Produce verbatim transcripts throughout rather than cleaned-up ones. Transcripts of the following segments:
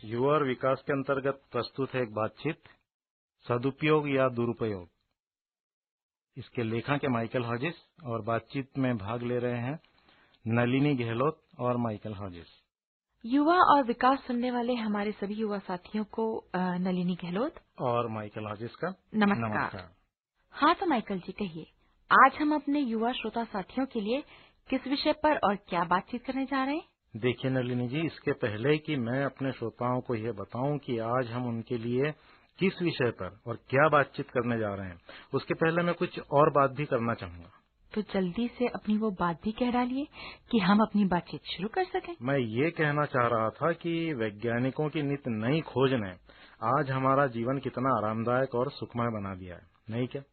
युवा और विकास के अंतर्गत प्रस्तुत है एक बातचीत, सदुपयोग या दुरुपयोग। इसके लेखक है माइकल हॉजिस और बातचीत में भाग ले रहे हैं नलिनी गहलोत और माइकल हॉजिस। युवा और विकास सुनने वाले हमारे सभी युवा साथियों को नलिनी गहलोत और माइकल हॉजिस का नमस्कार। नमस्कार। हाँ तो माइकल जी कहिए, आज हम अपने युवा श्रोता साथियों के लिए किस विषय पर और क्या बातचीत करने जा रहे हैं? देखिए नलिनी जी, इसके पहले कि मैं अपने श्रोताओं को यह बताऊं कि आज हम उनके लिए किस विषय पर और क्या बातचीत करने जा रहे हैं, उसके पहले मैं कुछ और बात भी करना चाहूंगा। तो जल्दी से अपनी वो बात भी कह डालिए कि हम अपनी बातचीत शुरू कर सकें। मैं ये कहना चाह रहा था कि वैज्ञानिकों की नित नई खोज ने आज हमारा जीवन कितना आरामदायक और सुखमय बना दिया है, नहीं क्या?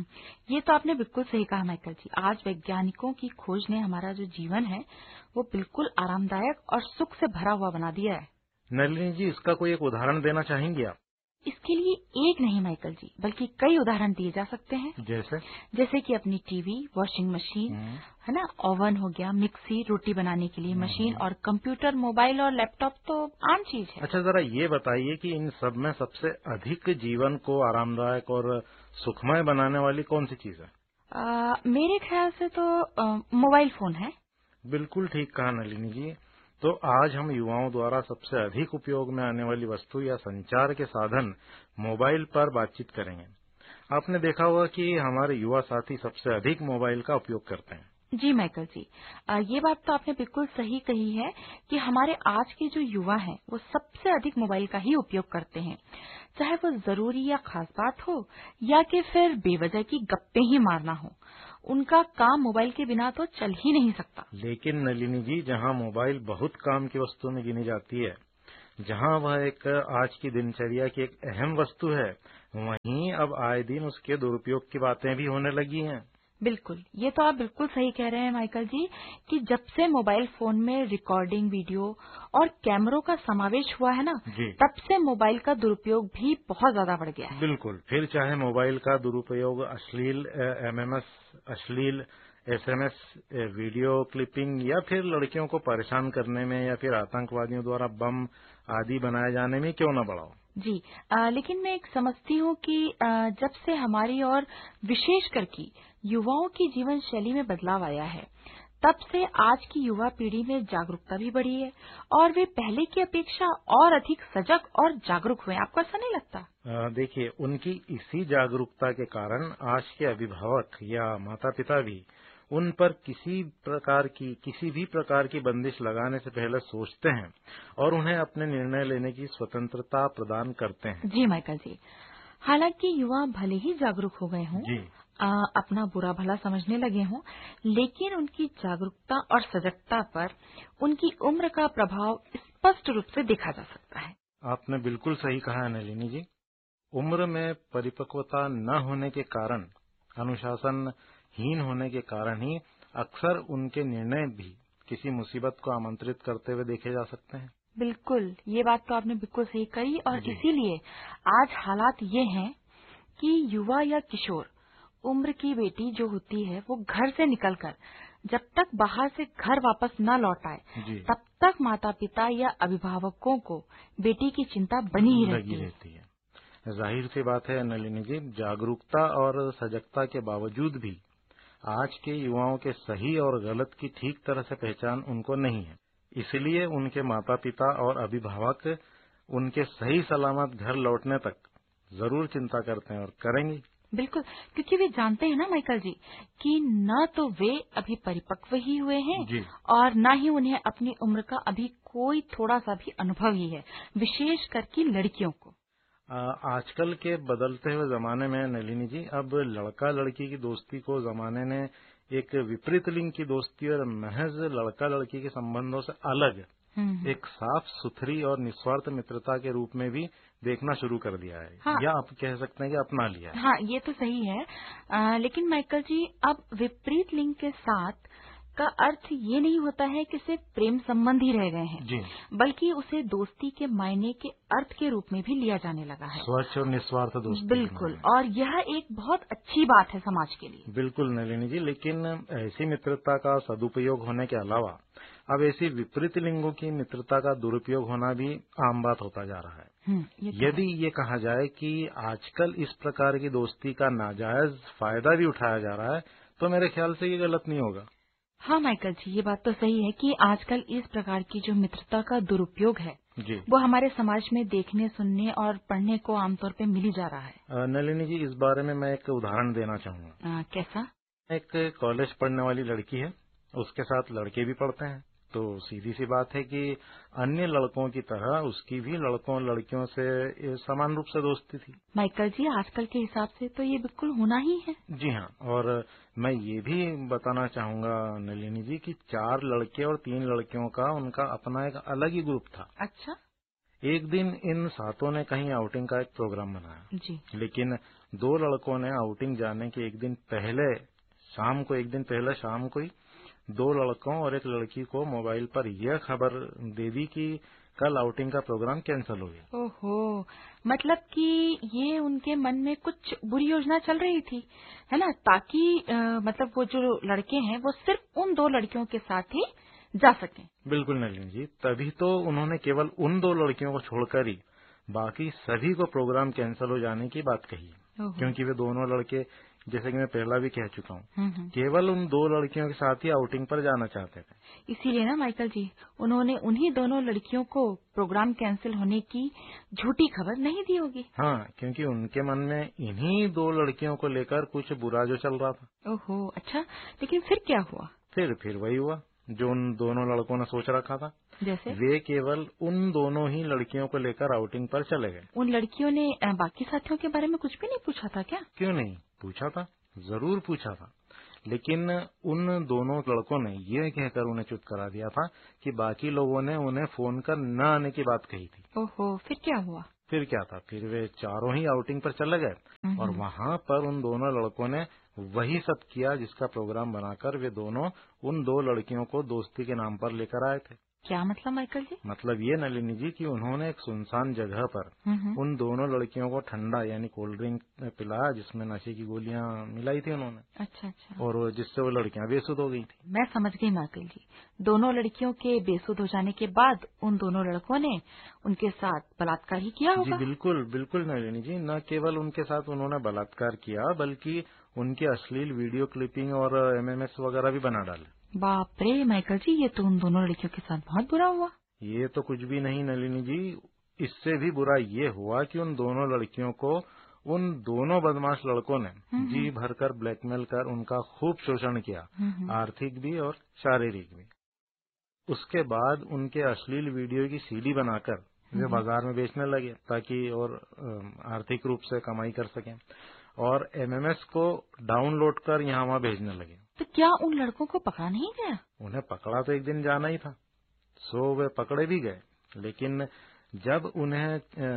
ये तो आपने बिल्कुल सही कहा माइकल जी। आज वैज्ञानिकों की खोज ने हमारा जो जीवन है वो बिल्कुल आरामदायक और सुख से भरा हुआ बना दिया है। नलिनी जी, इसका कोई एक उदाहरण देना चाहेंगे आप? इसके लिए एक नहीं माइकल जी, बल्कि कई उदाहरण दिए जा सकते हैं। जैसे जैसे कि अपनी टीवी, वॉशिंग मशीन, है ना, ओवन हो गया, मिक्सी, रोटी बनाने के लिए मशीन और कंप्यूटर, मोबाइल और लैपटॉप तो आम चीज है। अच्छा, जरा ये बताइए कि इन सब में सबसे अधिक जीवन को आरामदायक और सुखमय बनाने वाली कौन सी चीज है? आ, मेरे ख्याल से तो आ, मोबाइल फोन है। बिल्कुल ठीक कहा नलिनी जी। तो आज हम युवाओं द्वारा सबसे अधिक उपयोग में आने वाली वस्तु या संचार के साधन मोबाइल पर बातचीत करेंगे। आपने देखा होगा कि हमारे युवा साथी सबसे अधिक मोबाइल का उपयोग करते हैं। जी माइकल जी, आ, ये बात तो आपने बिल्कुल सही कही है कि हमारे आज के जो युवा हैं वो सबसे अधिक मोबाइल का ही उपयोग करते हैं, चाहे वो जरूरी या खास बात हो या कि फिर बेवजह की गप्पे ही मारना हो। उनका काम मोबाइल के बिना तो चल ही नहीं सकता। लेकिन नलिनी जी, जहां मोबाइल बहुत काम की वस्तु में गिनी जाती है, जहां वह एक आज की दिनचर्या की एक अहम वस्तु है, वहीं अब आए दिन उसके दुरुपयोग की बातें भी होने लगी हैं। बिल्कुल, ये तो आप बिल्कुल सही कह रहे हैं माइकल जी कि जब से मोबाइल फोन में रिकॉर्डिंग, वीडियो और कैमरों का समावेश हुआ है ना, तब से मोबाइल का दुरुपयोग भी बहुत ज्यादा बढ़ गया है। बिल्कुल, फिर चाहे मोबाइल का दुरुपयोग अश्लील एमएमएस, अश्लील एसएमएस, वीडियो क्लिपिंग या फिर लड़कियों को परेशान करने में या फिर आतंकवादियों द्वारा बम आदि बनाए जाने में क्यों न बढ़ा हो। जी, आ, लेकिन मैं एक समझती हूँ कि आ, जब से हमारी और विशेषकर की युवाओं की जीवन शैली में बदलाव आया है, तब से आज की युवा पीढ़ी में जागरूकता भी बढ़ी है और वे पहले की अपेक्षा और अधिक सजग और जागरूक हुए। आपको ऐसा नहीं लगता? देखिए, उनकी इसी जागरूकता के कारण आज के अभिभावक या माता पिता भी उन पर किसी प्रकार की किसी भी प्रकार की बंदिश लगाने से पहले सोचते हैं और उन्हें अपने निर्णय लेने की स्वतंत्रता प्रदान करते हैं। जी माइकल जी, हालांकि युवा भले ही जागरूक हो गए हों, अपना बुरा भला समझने लगे हों, लेकिन उनकी जागरूकता और सजगता पर उनकी उम्र का प्रभाव स्पष्ट रूप से देखा जा सकता है। आपने बिल्कुल सही कहा है नलिनी जी। उम्र में परिपक्वता न होने के कारण, अनुशासनहीन होने के कारण ही अक्सर उनके निर्णय भी किसी मुसीबत को आमंत्रित करते हुए देखे जा सकते हैं। बिल्कुल, ये बात तो आपने बिल्कुल सही कही और इसीलिए आज हालात ये हैं कि युवा या किशोर उम्र की बेटी जो होती है वो घर से निकलकर जब तक बाहर से घर वापस न लौट आए, तब तक माता पिता या अभिभावकों को बेटी की चिंता बनी ही रहती, रहती है। है जाहिर सी बात है नलिनी जी, जागरूकता और सजगता के बावजूद भी आज के युवाओं के सही और गलत की ठीक तरह से पहचान उनको नहीं है। इसलिए उनके माता पिता और अभिभावक उनके सही सलामत घर लौटने तक जरूर चिंता करते हैं और करेंगे। बिल्कुल, क्योंकि वे जानते हैं ना माइकल जी कि न तो वे अभी परिपक्व ही हुए हैं और न ही उन्हें अपनी उम्र का अभी कोई थोड़ा सा भी अनुभव ही है, विशेष करके लड़कियों को। आजकल के बदलते हुए जमाने में नलिनी जी, अब लड़का लड़की की दोस्ती को जमाने ने एक विपरीत लिंग की दोस्ती और महज लड़का लड़की के संबंधों से अलग एक साफ सुथरी और निस्वार्थ मित्रता के रूप में भी देखना शुरू कर दिया है। हाँ, या आप कह सकते हैं कि अपना लिया है। हाँ, ये तो सही है। आ, लेकिन माइकल जी, अब विपरीत लिंग के साथ का अर्थ ये नहीं होता है कि सिर्फ प्रेम संबंध ही रह गए हैं, बल्कि उसे दोस्ती के मायने के अर्थ के रूप में भी लिया जाने लगा है। स्वच्छ और निस्वार्थ दोस्ती। बिल्कुल, और यह एक बहुत अच्छी बात है समाज के लिए। बिल्कुल नलिनी जी, लेकिन ऐसी मित्रता का सदुपयोग होने के अलावा अब ऐसी विपरीत लिंगों की मित्रता का दुरुपयोग होना भी आम बात होता जा रहा है। ये तो यदि है। ये कहा जाए कि आजकल इस प्रकार की दोस्ती का नाजायज फायदा भी उठाया जा रहा है, तो मेरे ख्याल से ये गलत नहीं होगा। हाँ माइकल जी, ये बात तो सही है कि आजकल इस प्रकार की जो मित्रता का दुरुपयोग है जी, वो हमारे समाज में देखने, सुनने और पढ़ने को आमतौर पे मिल ही जा रहा है। अ, नलिनी जी, इस बारे में मैं एक उदाहरण देना चाहूंगा। आ, कैसा? एक कॉलेज पढ़ने वाली लड़की है, उसके साथ लड़के भी पढ़ते हैं, तो सीधी सी बात है कि अन्य लड़कों की तरह उसकी भी लड़कों लड़कियों से समान रूप से दोस्ती थी। माइकल जी, आजकल के हिसाब से तो ये बिल्कुल होना ही है। जी हाँ, और मैं ये भी बताना चाहूंगा नलिनी जी कि चार लड़के और तीन लड़कियों का उनका अपना एक अलग ही ग्रुप था। अच्छा। एक दिन इन सातों ने कहीं आउटिंग का एक प्रोग्राम बनाया, जी। लेकिन दो लड़कों ने आउटिंग जाने के एक दिन पहले शाम को एक दिन पहले शाम को ही दो लड़कों और एक लड़की को मोबाइल पर यह खबर दे दी कि कल आउटिंग का प्रोग्राम कैंसिल हो गया। ओहो, मतलब कि ये उनके मन में कुछ बुरी योजना चल रही थी, है ना, ताकि आ, मतलब वो जो लड़के हैं वो सिर्फ उन दो लड़कियों के साथ ही जा सकें। बिल्कुल नलिनी जी, तभी तो उन्होंने केवल उन दो लड़कियों को छोड़कर ही बाकी सभी को प्रोग्राम कैंसिल हो जाने की बात कही, क्योंकि वे दोनों लड़के, जैसे कि मैं पहला भी कह चुका हूँ, केवल उन दो लड़कियों के साथ ही आउटिंग पर जाना चाहते थे। इसीलिए ना माइकल जी, उन्होंने उन्हीं दोनों लड़कियों को प्रोग्राम कैंसिल होने की झूठी खबर नहीं दी होगी। हाँ, क्योंकि उनके मन में इन्हीं दो लड़कियों को लेकर कुछ बुरा जो चल रहा था। ओहो, अच्छा, लेकिन फिर क्या हुआ? फिर फिर वही हुआ जो उन दोनों लड़कों ने सोच रखा था। जैसे? वे केवल उन दोनों ही लड़कियों को लेकर आउटिंग पर चले गए। उन लड़कियों ने अ, बाकी साथियों के बारे में कुछ भी नहीं पूछा था क्या? क्यों नहीं पूछा था, जरूर पूछा था, लेकिन उन दोनों लड़कों ने ये कहकर उन्हें चुप करा दिया था कि बाकी लोगों ने उन्हें फोन कर न आने की बात कही थी। ओहो, फिर क्या हुआ? फिर क्या था, फिर वे चारों ही आउटिंग पर चले गए और वहां पर उन दोनों लड़कों ने वही सब किया जिसका प्रोग्राम बनाकर वे दोनों उन दो लड़कियों को दोस्ती के नाम पर लेकर आए थे। क्या मतलब माइकल जी? मतलब ये नलिनी जी कि उन्होंने एक सुनसान जगह पर उन दोनों लड़कियों को ठंडा यानी कोल्ड ड्रिंक पिलाया जिसमें नशे की गोलियां मिलाई थी उन्होंने। अच्छा अच्छा। और जिससे वो लड़कियां बेसुध हो गई थी। मैं समझ गई माइकल जी, दोनों लड़कियों के बेसुध हो जाने के बाद उन दोनों लड़कों ने उनके साथ बलात्कार ही किया होगा। जी बिल्कुल बिल्कुल नलिनी जी, न केवल उनके साथ उन्होंने बलात्कार किया बल्कि उनकी अश्लील वीडियो क्लिपिंग और एमएमएस वगैरह भी बना डाले। बाप रे माइकल जी, ये तो उन दोनों लड़कियों के साथ बहुत बुरा हुआ। ये तो कुछ भी नहीं नलिनी जी, इससे भी बुरा ये हुआ कि उन दोनों लड़कियों को उन दोनों बदमाश लड़कों ने जी भरकर ब्लैकमेल कर उनका खूब शोषण किया, आर्थिक भी और शारीरिक भी। उसके बाद उनके अश्लील वीडियो की सीडी बनाकर वे बाजार में बेचने लगे ताकि और आर्थिक रूप से कमाई कर सकें, और एमएमएस को डाउनलोड कर यहाँ वहाँ भेजने लगे। तो क्या उन लड़कों को पकड़ा नहीं गया? उन्हें पकड़ा तो एक दिन जाना ही था, सो वे पकड़े भी गए, लेकिन जब उन्हें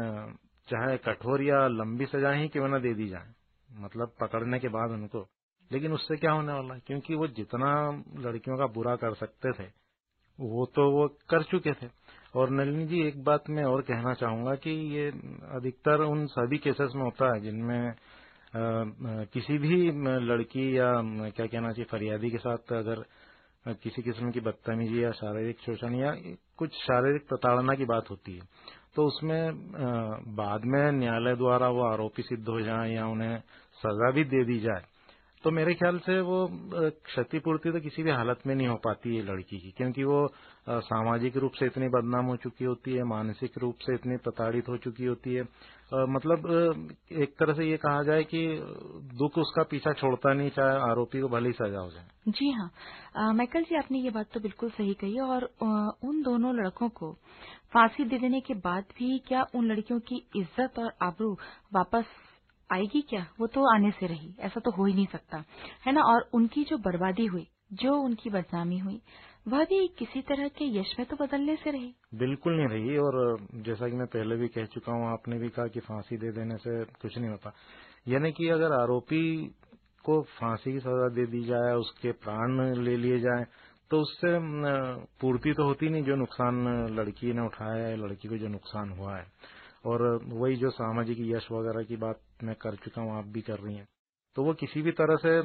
चाहे कठोर या लंबी सजा ही क्यों न दे दी जाए, मतलब पकड़ने के बाद उनको, लेकिन उससे क्या होने वाला, क्योंकि वो जितना लड़कियों का बुरा कर सकते थे वो तो वो कर चुके थे। और नलिनी जी, एक बात मैं और कहना चाहूंगा कि ये अधिकतर उन सभी केसेस में होता है जिनमें आ, किसी भी लड़की या क्या कहना चाहिए फरियादी के साथ अगर किसी किस्म की बदतमीजी या शारीरिक शोषण या कुछ शारीरिक प्रताड़ना की बात होती है, तो उसमें बाद में न्यायालय द्वारा वो आरोपी सिद्ध हो जाए या उन्हें सजा भी दे दी जाए, तो मेरे ख्याल से वो क्षतिपूर्ति तो किसी भी हालत में नहीं हो पाती है लड़की की, क्योंकि वो सामाजिक रूप से इतनी बदनाम हो चुकी होती है, मानसिक रूप से इतनी प्रताड़ित हो चुकी होती है। मतलब एक तरह से ये कहा जाए कि दुख उसका पीछा छोड़ता नहीं, चाहे आरोपी को भले ही सजा हो जाए। जी हाँ माइकल जी, आपने ये बात तो बिल्कुल सही कही। और आ, उन दोनों लड़कों को फांसी दे देने के बाद भी क्या उन लड़कियों की इज्जत और आबरू वापस आएगी? क्या वो तो आने से रही, ऐसा तो हो ही नहीं सकता, है ना। और उनकी जो बर्बादी हुई, जो उनकी बदनामी हुई, वह भी किसी तरह के यश में तो बदलने से रही? बिल्कुल नहीं रही। और जैसा कि मैं पहले भी कह चुका हूँ, आपने भी कहा कि फांसी दे देने से कुछ नहीं होता, यानी कि अगर आरोपी को फांसी की सजा दे दी जाए, उसके प्राण ले लिए जाए, तो उससे पूर्ति तो होती नहीं जो नुकसान लड़की ने उठाया है, लड़की को जो नुकसान हुआ है। और वही जो सामाजिक यश वगैरह की बात मैं कर चुका हूँ, आप भी कर रही हैं, तो वो किसी भी तरह से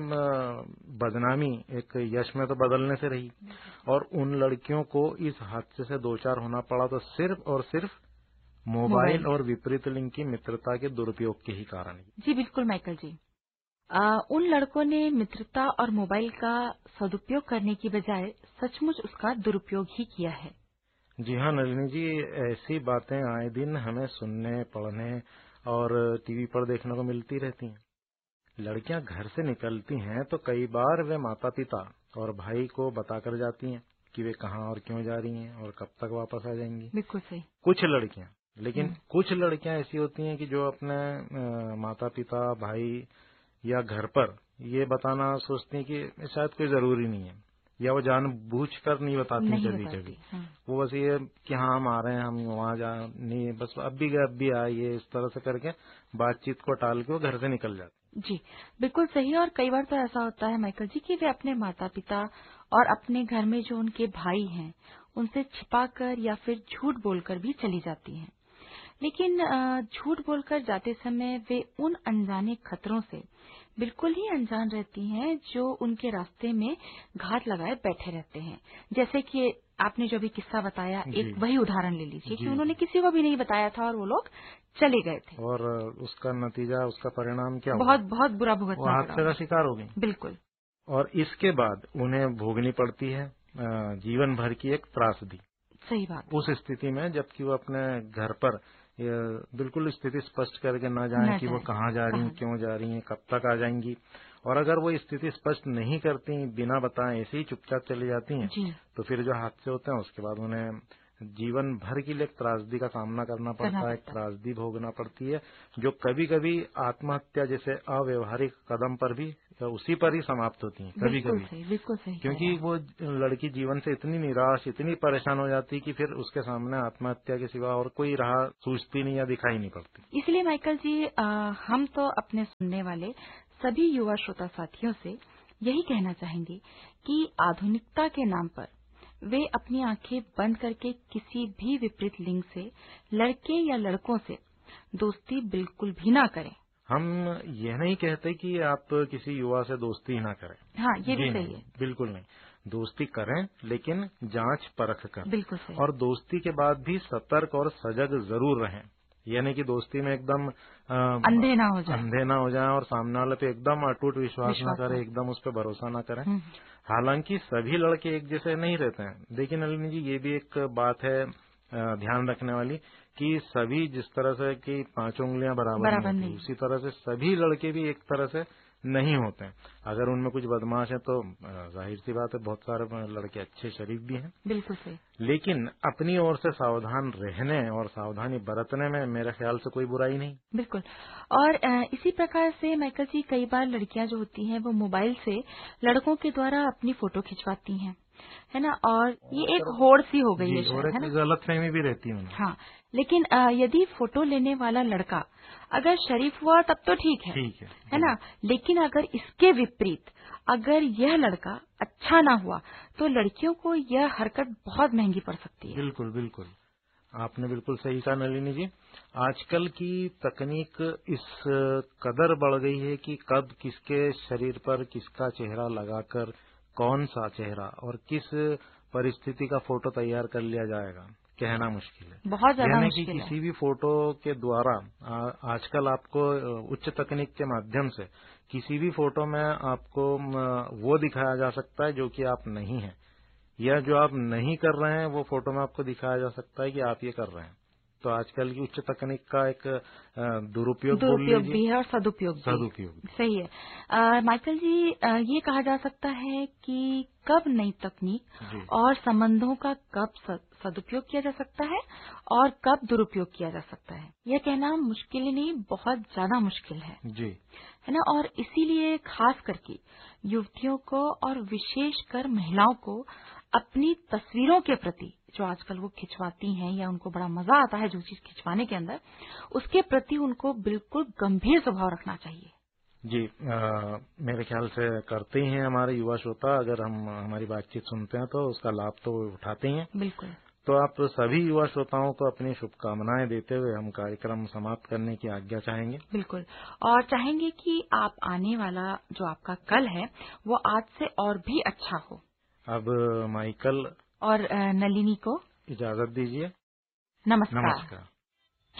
बदनामी एक यश में तो बदलने से रही, और उन लड़कियों को इस हादसे से दो चार होना पड़ा तो सिर्फ और सिर्फ मोबाइल और विपरीत लिंग की मित्रता के दुरुपयोग के ही कारण। जी बिल्कुल माइकल जी, आ, उन लड़कों ने मित्रता और मोबाइल का सदुपयोग करने की बजाय सचमुच उसका दुरुपयोग ही किया है। जी हाँ नलिनी जी, ऐसी बातें आए दिन हमें सुनने, पढ़ने और टीवी पर देखने को मिलती रहती हैं। लड़कियां घर से निकलती हैं तो कई बार वे माता पिता और भाई को बताकर जाती हैं कि वे कहाँ और क्यों जा रही हैं और कब तक वापस आ जाएंगी। बिल्कुल सही। कुछ लड़कियां, लेकिन कुछ लड़कियां ऐसी होती हैं कि जो अपने माता पिता, भाई या घर पर ये बताना सोचती हैं कि शायद कोई जरूरी नहीं है, या वो जानबूझकर नहीं बताती कभी कभी। वो बस ये कि हाँ हम आ रहे हैं, हम वहाँ जा नहीं, बस अब भी गए अब भी आए, ये इस तरह से करके बातचीत को टाल के वो घर से निकल जाते। जी बिल्कुल सही। और कई बार तो ऐसा होता है माइकल जी कि वे अपने माता पिता और अपने घर में जो उनके भाई हैं उनसे छिपाकर या फिर झूठ बोलकर भी चली जाती हैं। लेकिन झूठ बोलकर जाते समय वे उन अनजाने खतरों से बिल्कुल ही अनजान रहती हैं जो उनके रास्ते में घात लगाए बैठे रहते हैं। जैसे कि आपने जो भी किस्सा बताया, एक वही उदाहरण ले लीजिए कि उन्होंने किसी को भी नहीं बताया था और वो लोग चले गए थे, और उसका नतीजा, उसका परिणाम क्या हुआ? बहुत बहुत बुरा भुगतना पड़ा, हादसे का शिकार हो गई। बिल्कुल। और इसके बाद उन्हें भोगनी पड़ती है जीवन भर की एक त्रासदी। सही बात। उस स्थिति में जबकि वो अपने घर पर बिल्कुल स्थिति स्पष्ट करके न जाएं कि वो कहाँ जा रही हैं, क्यों जा रही हैं, कब तक आ जाएंगी, और अगर वो स्थिति स्पष्ट नहीं करती, बिना बताए ऐसे ही चुपचाप चली जाती हैं, तो फिर जो हादसे होते हैं उसके बाद उन्हें जीवन भर के लिए त्रासदी का सामना करना पड़ता है, त्रासदी भोगना पड़ती है, जो कभी कभी आत्महत्या जैसे अव्यवहारिक कदम पर भी उसी पर ही समाप्त होती हैं कभी कभी। बिल्कुल सही। क्योंकि वो लड़की जीवन से इतनी निराश, इतनी परेशान हो जाती है कि फिर उसके सामने आत्महत्या के सिवा और कोई राह सूझती नहीं या दिखाई नहीं पड़ती। इसलिए माइकल जी, आ, हम तो अपने सुनने वाले सभी युवा श्रोता साथियों से यही कहना चाहेंगे कि आधुनिकता के नाम पर वे अपनी आंखें बंद करके किसी भी विपरीत लिंग से, लड़के या लड़कों से दोस्ती बिल्कुल भी ना करें। हम यह नहीं कहते कि आप किसी युवा से दोस्ती ना करें। हाँ, ये भी सही है। बिल्कुल नहीं, दोस्ती करें लेकिन जांच परख कर। बिल्कुल सही। और दोस्ती के बाद भी सतर्क और सजग जरूर रहें। यानी कि दोस्ती में एकदम अंधे ना हो जाए, अंधे ना हो जाए और सामने वाले पे एकदम अटूट विश्वास ना करें, एकदम उस पर भरोसा ना करें। हालांकि सभी लड़के एक जैसे नहीं रहते हैं। देखिए नलिनी जी, ये भी एक बात है ध्यान रखने वाली कि सभी जिस तरह से कि पांच उंगलियां बराबर, बराबर नहीं, उसी तरह से सभी लड़के भी एक तरह से नहीं होते हैं। अगर उनमें कुछ बदमाश है तो जाहिर सी बात है बहुत सारे लड़के अच्छे शरीफ भी हैं। बिल्कुल सही। लेकिन अपनी ओर से सावधान रहने और सावधानी बरतने में मेरे ख्याल से कोई बुराई नहीं। बिल्कुल। और इसी प्रकार से माइकल जी, कई बार लड़कियां जो होती हैं वो मोबाइल से लड़कों के द्वारा अपनी फोटो खिंचवाती हैं, है ना, और ये एक होड़ सी हो गई है शायद, है ना, गलतफहमी भी रहती है। हाँ, लेकिन यदि फोटो लेने वाला लड़का अगर शरीफ हुआ तब तो ठीक है, ठीक है, है ना, लेकिन अगर इसके विपरीत अगर यह लड़का अच्छा ना हुआ तो लड़कियों को यह हरकत बहुत महंगी पड़ सकती है। बिल्कुल बिल्कुल, आपने बिल्कुल सही कहा नलिनी जी। आजकल की तकनीक इस कदर बढ़ गई है कि कब किसके शरीर पर किसका चेहरा लगाकर कौन सा चेहरा और किस परिस्थिति का फोटो तैयार कर लिया जाएगा, कहना मुश्किल है, बहुत ज्यादा यानी मुश्किल कि है। किसी भी फोटो के द्वारा आजकल आपको उच्च तकनीक के माध्यम से किसी भी फोटो में आपको वो दिखाया जा सकता है जो कि आप नहीं हैं, या जो आप नहीं कर रहे हैं वो फोटो में आपको दिखाया जा सकता है कि आप ये कर रहे हैं। तो आजकल की उच्च तकनीक का एक दुरुपयोग दुरुपयोग भी है और सदुपयोग भी। सदुपयोग सही है। आ, माइकल जी, आ, ये कहा जा सकता है कि कब नई तकनीक और संबंधों का कब सदुपयोग किया जा सकता है और कब दुरुपयोग किया जा सकता है, यह कहना मुश्किल ही नहीं, बहुत ज्यादा मुश्किल है जी, है ना। और इसीलिए खास करके युवतियों को और विशेषकर महिलाओं को अपनी तस्वीरों के प्रति जो आजकल वो खिंचवाती हैं या उनको बड़ा मजा आता है जो चीज खिंचवाने के अंदर, उसके प्रति उनको बिल्कुल गंभीर स्वभाव रखना चाहिए। जी, आ, मेरे ख्याल से करते ही हैं हमारे युवा श्रोता। अगर हम हमारी बातचीत सुनते हैं तो उसका लाभ तो उठाते ही हैं। बिल्कुल। तो आप सभी युवा श्रोताओं को अपनी शुभकामनाएं देते हुए हम कार्यक्रम समाप्त करने की आज्ञा चाहेंगे। बिल्कुल, और चाहेंगे कि आप आने वाला जो आपका कल है वो आज से और भी अच्छा हो। अब माइकल और नलिनी को इजाजत दीजिए। नमस्कार, नमस्कार।